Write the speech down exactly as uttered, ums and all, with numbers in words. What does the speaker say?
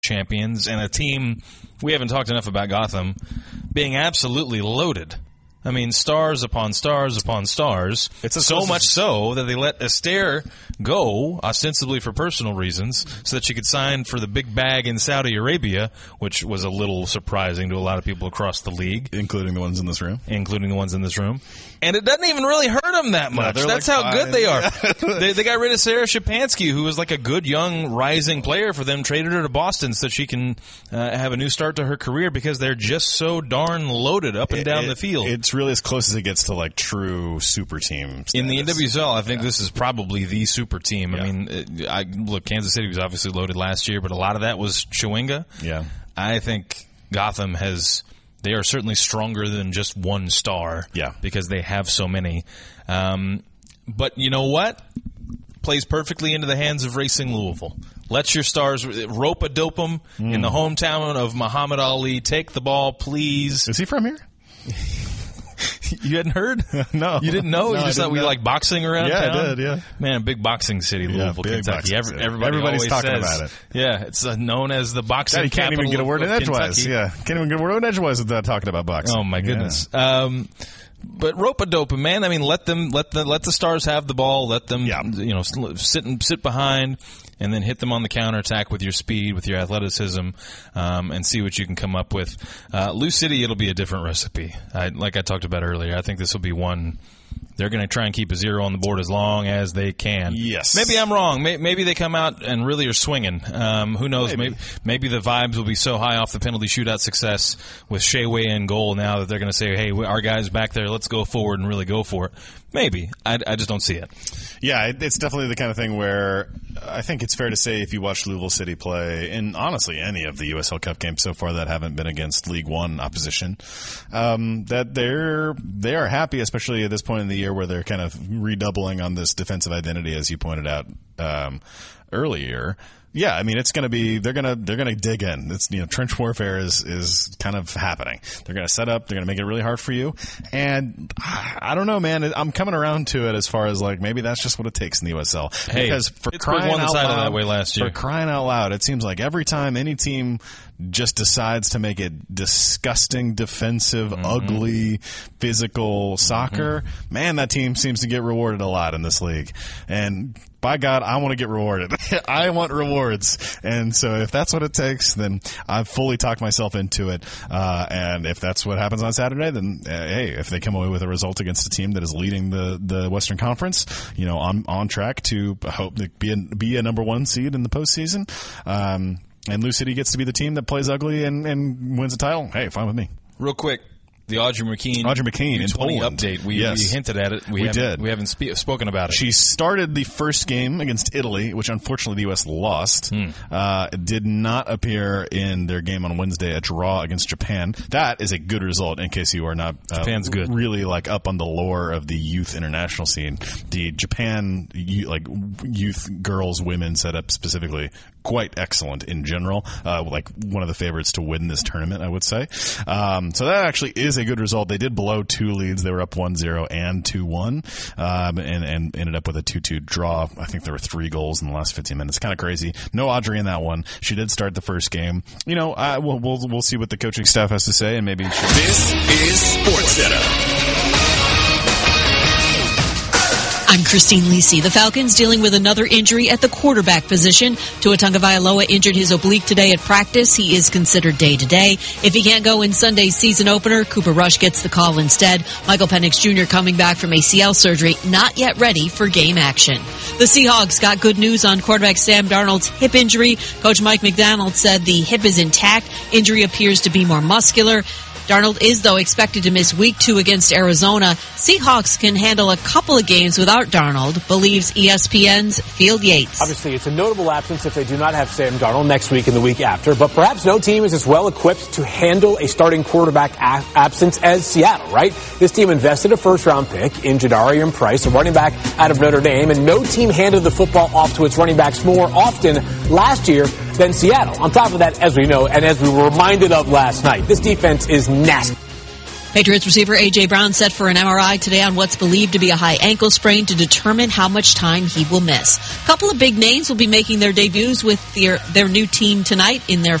champions and a team, we haven't talked enough about Gotham, being absolutely loaded. I mean, stars upon stars upon stars. It's a so much so that they let Esther go, ostensibly for personal reasons, so that she could sign for the big bag in Saudi Arabia, which was a little surprising to a lot of people across the league. Including the ones in this room. Including the ones in this room. And it doesn't even really hurt them that much. No, That's like how fine. good they are. they, they got rid of Sarah Shapansky, who was like a good, young, rising player for them, traded her to Boston so that she can uh, have a new start to her career because they're just so darn loaded up and it, down it, the field. It's really as close as it gets to like true super team status. In the N W S L, I think yeah. this is probably the super team. Yeah. I mean, I, look, Kansas City was obviously loaded last year, but a lot of that was Chewinga. Yeah. I think Gotham has... They are certainly stronger than just one star. Yeah. Because they have so many. Um, but you know what? Plays perfectly into the hands of Racing Louisville. Let your stars rope-a-dope them mm. in the hometown of Muhammad Ali. Take the ball, please. Is he from here? You hadn't heard? No. You didn't know? No, You just I thought we know. like boxing around yeah, town? Yeah, I did, yeah. Man, a big boxing city, Louisville, yeah, Kentucky. Boxing Every, city. everybody Everybody's always talking says, about it. Yeah, it's uh, known as the boxing God, you can't capital even get a word of, in of edgewise. Kentucky. Yeah, can't even get a word in edgewise without talking about boxing. Oh, my goodness. Yeah. Um, but rope-a-dope, man. I mean, let them, let the, let the stars have the ball. Let them, yeah. you know, sit and sit behind, and then hit them on the counterattack with your speed, with your athleticism, um, and see what you can come up with. Uh, Lou City, it'll be a different recipe. I, like I talked about earlier, I think this will be one. They're going to try and keep a zero on the board as long as they can. Yes. Maybe I'm wrong. Maybe they come out and really are swinging. Um, who knows? Maybe. maybe maybe the vibes will be so high off the penalty shootout success with Shea Way in goal now that they're going to say, hey, our guys back there, let's go forward and really go for it. Maybe. I, I just don't see it. Yeah, it, it's definitely the kind of thing where I think it's fair to say if you watch Louisville City play, and honestly any of the U S L Cup games so far that haven't been against League One opposition, um, that they're they are happy, especially at this point in the year where they're kind of redoubling on this defensive identity, as you pointed out um, earlier. Yeah, I mean it's going to be they're going to they're going to dig in. It's you know trench warfare is is kind of happening. They're going to set up, they're going to make it really hard for you. And I don't know, man, I'm coming around to it as far as like maybe that's just what it takes in the U S L. Hey, because for Pittsburgh crying won the out title loud, that way last year. For crying out loud, it seems like every time any team just decides to make it disgusting, defensive, mm-hmm. ugly, physical soccer, mm-hmm. man, that team seems to get rewarded a lot in this league. And by God, I want to get rewarded. I want rewards. And so if that's what it takes, then I've fully talked myself into it. Uh, and if that's what happens on Saturday, then uh, hey, if they come away with a result against a team that is leading the, the Western Conference, you know, on, on track to hope to be a, be a number one seed in the postseason, um, and Lou City gets to be the team that plays ugly and, and wins the title, hey, fine with me. Real quick. The Audrey McKean, Audrey McKean U twenty update. We, yes. we hinted at it. We, we haven't, did. We haven't spe- spoken about it. She started the first game against Italy, which unfortunately the U S lost. Hmm. Uh, did not appear in their game on Wednesday, a draw against Japan. That is a good result in case you are not uh, Japan's good. really like up on the lore of the youth international scene. The Japan like youth girls, women setup specifically, quite excellent in general. Uh, like one of the favorites to win this tournament, I would say. Um, so that actually is a good result. They did blow two leads. They were up one zero and two one, um, and, and ended up with a two two draw. I think there were three goals in the last fifteen minutes. Kind of crazy. No Audrey in that one. She did start the first game. You know, I, we'll, we'll, we'll see what the coaching staff has to say, and maybe she This is Sports Center. I'm Christine Lisi. The Falcons dealing with another injury at the quarterback position. Tua Tagovailoa injured his oblique today at practice. He is considered day-to-day. If he can't go in Sunday's season opener, Cooper Rush gets the call instead. Michael Penix Junior coming back from A C L surgery, not yet ready for game action. The Seahawks got good news on quarterback Sam Darnold's hip injury. Coach Mike McDonald said the hip is intact. Injury appears to be more muscular. Darnold is, though, expected to miss week two against Arizona. Seahawks can handle a couple of games without Darnold, believes E S P N's Field Yates. Obviously, it's a notable absence if they do not have Sam Darnold next week and the week after, but perhaps no team is as well equipped to handle a starting quarterback a- absence as Seattle, right? This team invested a first-round pick in Jadarian Price, a running back out of Notre Dame, and no team handed the football off to its running backs more often last year than Seattle. On top of that, as we know, and as we were reminded of last night, this defense is nasty. Patriots receiver A J. Brown set for an M R I today on what's believed to be a high ankle sprain to determine how much time he will miss. A couple of big names will be making their debuts with their, their new team tonight in their